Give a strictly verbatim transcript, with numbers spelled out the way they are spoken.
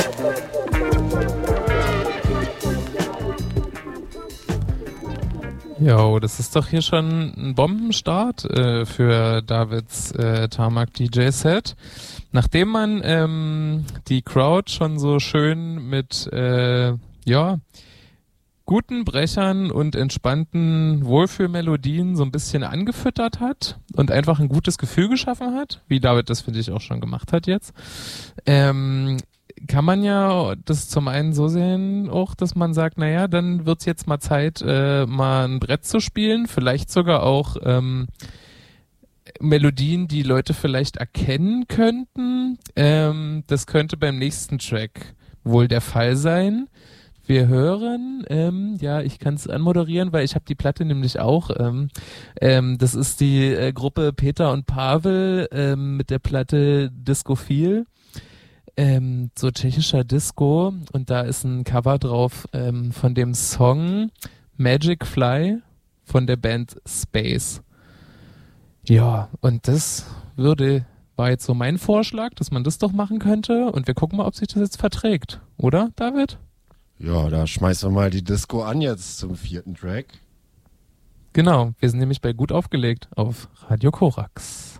Jo, das ist doch hier schon ein Bombenstart äh, für Davids äh, Tarmac D J-Set. Nachdem man ähm, die Crowd schon so schön mit äh, ja guten Brechern und entspannten Wohlfühlmelodien so ein bisschen angefüttert hat und einfach ein gutes Gefühl geschaffen hat, wie David das, finde ich, auch schon gemacht hat jetzt, ähm, kann man ja das zum einen so sehen auch, dass man sagt, naja, dann wird's jetzt mal Zeit, äh, mal ein Brett zu spielen, vielleicht sogar auch ähm, Melodien, die Leute vielleicht erkennen könnten. Ähm, das könnte beim nächsten Track wohl der Fall sein. Wir hören, ähm, ja, ich kann es anmoderieren, weil ich habe die Platte nämlich auch. Ähm, ähm, das ist die äh, Gruppe Peter und Pavel ähm, mit der Platte Discophil. Ähm, so tschechischer Disco, und da ist ein Cover drauf ähm, von dem Song Magic Fly von der Band Space. Ja, und das würde, war jetzt so mein Vorschlag, dass man das doch machen könnte, und wir gucken mal, ob sich das jetzt verträgt. Oder, David? Ja, da schmeißen wir mal die Disco an jetzt zum vierten Track. Genau, wir sind nämlich bei Gut aufgelegt auf Radio Korax.